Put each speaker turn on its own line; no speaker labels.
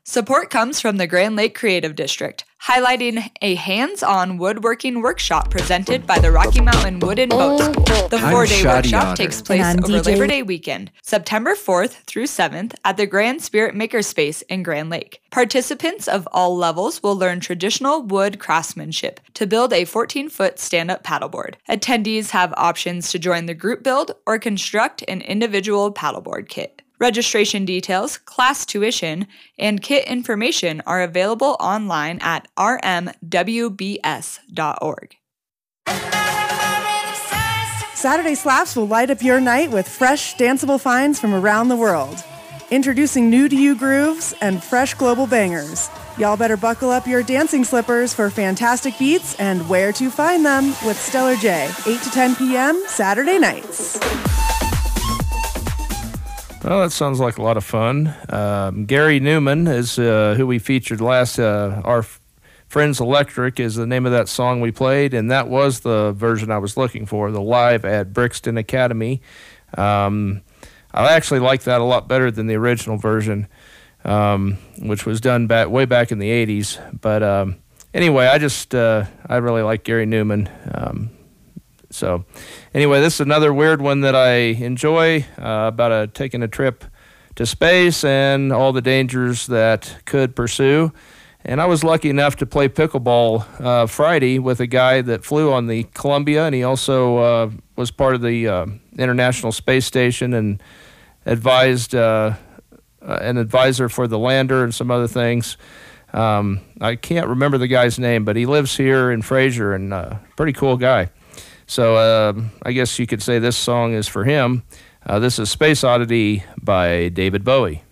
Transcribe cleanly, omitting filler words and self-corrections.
Support comes from the Grand Lake Creative District, highlighting a hands-on woodworking workshop presented by the Rocky Mountain Wood and Boat School. The 4-day workshop takes place over Labor Day weekend, September 4th through 7th at the Grand Spirit Makerspace in Grand Lake. Participants of all levels will learn traditional wood craftsmanship to build a 14-foot stand-up paddleboard. Attendees have options to join the group build or construct an individual paddleboard kit. Registration details, class tuition, and kit information are available online at rmwbs.org.
Saturday Slaps will light up your night with fresh, danceable finds from around the world. Introducing new-to-you grooves and fresh global bangers. Y'all better buckle up your dancing slippers for fantastic beats and where to find them with Stellar J, 8 to 10 p.m. Saturday nights.
Well, that sounds like a lot of fun. Gary Newman is who we featured last. Our Friends Electric is the name of that song we played, and that was the version I was looking for, the live at Brixton Academy. I actually like that a lot better than the original version, which was done way back in the 80s. But anyway, I really like Gary Newman. So anyway, this is another weird one that I enjoy, about taking a trip to space and all the dangers that could pursue. And I was lucky enough to play pickleball Friday with a guy that flew on the Columbia, and he also was part of the International Space Station and advised an advisor for the lander and some other things. I can't remember the guy's name, but he lives here in Fraser, and pretty cool guy. So I guess you could say this song is for him. This is Space Oddity by David Bowie.